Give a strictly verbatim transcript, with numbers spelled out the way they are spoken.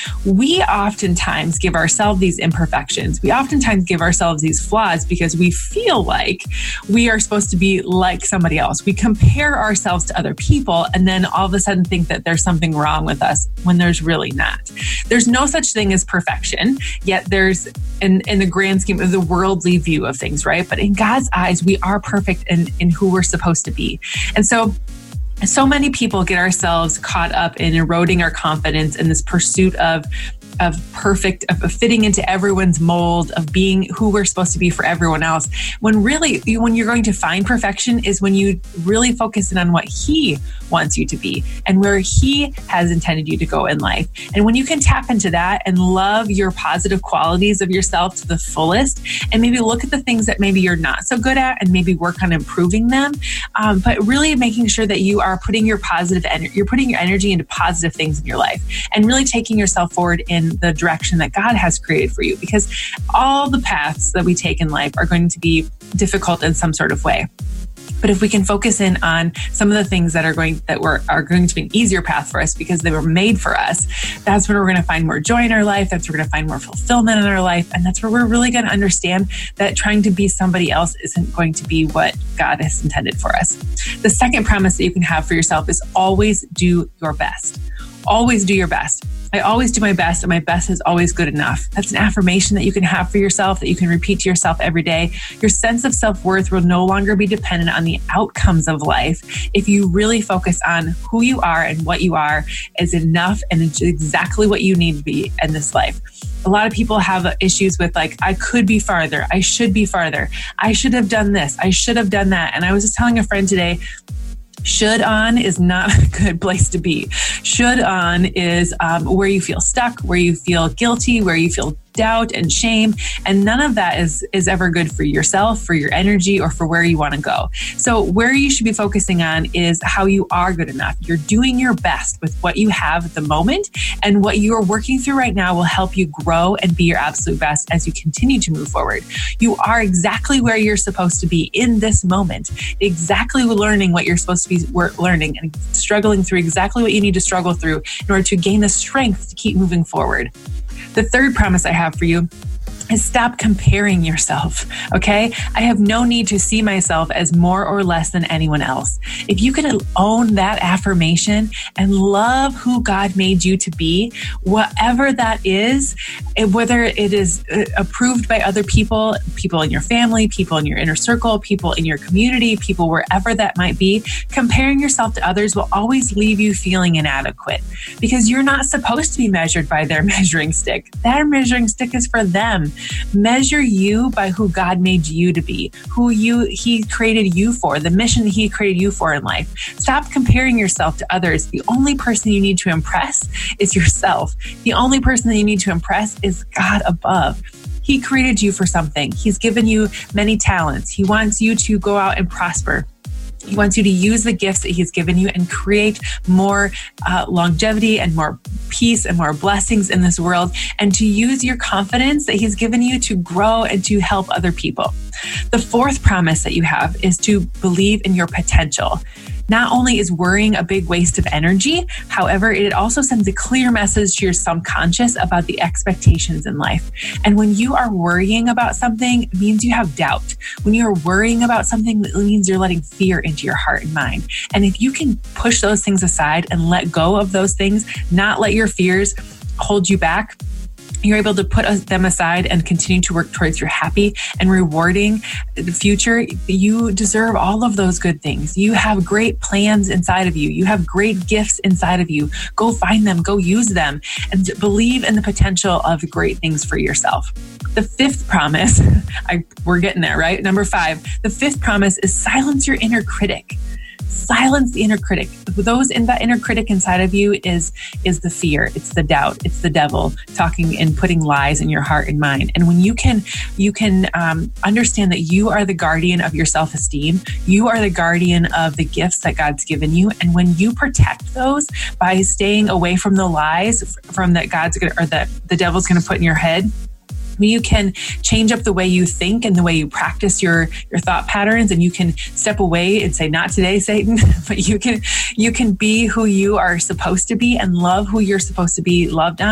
we oftentimes give ourselves these imperfections. We oftentimes give ourselves these flaws because we feel like we are supposed to be like somebody else. We compare ourselves to other people and then all of a sudden think that there's something wrong with us when there's really not. There's no such thing as perfection, yet there's in, in the grand scheme of the worldly view of things, right? But in God's eyes, we are perfect in, in who we're supposed to be. And so So many people get ourselves caught up in eroding our confidence in this pursuit of of perfect, of fitting into everyone's mold, of being who we're supposed to be for everyone else. When really, when you're going to find perfection is when you really focus in on what He wants you to be and where He has intended you to go in life. And when you can tap into that and love your positive qualities of yourself to the fullest, and maybe look at the things that maybe you're not so good at and maybe work on improving them, um, but really making sure that you are putting your positive energy, you're putting your energy into positive things in your life and really taking yourself forward in the direction that God has created for you, because all the paths that we take in life are going to be difficult in some sort of way. But if we can focus in on some of the things that are going that were are going to be an easier path for us because they were made for us, that's when we're going to find more joy in our life. That's where we're going to find more fulfillment in our life. And that's where we're really going to understand that trying to be somebody else isn't going to be what God has intended for us. The second promise that you can have for yourself is always do your best. Always do your best. I always do my best, and my best is always good enough. That's an affirmation that you can have for yourself, that you can repeat to yourself every day. Your sense of self-worth will no longer be dependent on the outcomes of life if you really focus on who you are and what you are is enough and it's exactly what you need to be in this life. A lot of people have issues with like, I could be farther. I should be farther. I should have done this. I should have done that. And I was just telling a friend today, should on is not a good place to be. Should on is um, where you feel stuck, where you feel guilty, where you feel doubt and shame. And none of that is, is ever good for yourself, for your energy, or for where you want to go. So where you should be focusing on is how you are good enough. You're doing your best with what you have at the moment, and what you are working through right now will help you grow and be your absolute best as you continue to move forward. You are exactly where you're supposed to be in this moment, exactly learning what you're supposed to be learning and struggling through exactly what you need to struggle through in order to gain the strength to keep moving forward. The third promise I have for you is stop comparing yourself, okay? I have no need to see myself as more or less than anyone else. If you can own that affirmation and love who God made you to be, whatever that is, whether it is approved by other people, people in your family, people in your inner circle, people in your community, people wherever that might be, comparing yourself to others will always leave you feeling inadequate because you're not supposed to be measured by their measuring stick. That measuring stick is for them. Measure you by who God made you to be, who you He created you for, the mission that He created you for in life. Stop comparing yourself to others. The only person you need to impress is yourself. The only person that you need to impress is God above. He created you for something. He's given you many talents. He wants you to go out and prosper. He wants you to use the gifts that He's given you and create more uh, longevity and more peace and more blessings in this world, and to use your confidence that He's given you to grow and to help other people. The fourth promise that you have is to believe in your potential. Not only is worrying a big waste of energy, however, it also sends a clear message to your subconscious about the expectations in life. And when you are worrying about something, it means you have doubt. When you are worrying about something, it means you're letting fear into your heart and mind. And if you can push those things aside and let go of those things, not let your fears hold you back, you're able to put them aside and continue to work towards your happy and rewarding the future. You deserve all of those good things. You have great plans inside of you. You have great gifts inside of you. Go find them, go use them, and believe in the potential of great things for yourself. The fifth promise, I, we're getting there, right? Number five, the fifth promise is silence your inner critic. Silence the inner critic. Those in that inner critic inside of you is is the fear. It's the doubt. It's the devil talking and putting lies in your heart and mind. And when you can you can um, understand that you are the guardian of your self-esteem, you are the guardian of the gifts that God's given you. And when you protect those by staying away from the lies from that God's gonna, or that the devil's going to put in your head, you can change up the way you think and the way you practice your, your thought patterns, and you can step away and say, not today, Satan, but you can, you can be who you are supposed to be and love who you're supposed to be loved on.